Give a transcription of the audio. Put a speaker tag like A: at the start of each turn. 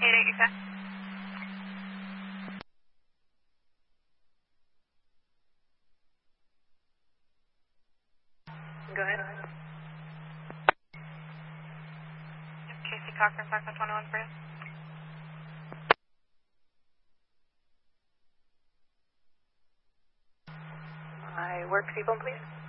A: 888,
B: Go ahead.
A: Casey Cochran, Fox 21 for you.
B: My work people, please.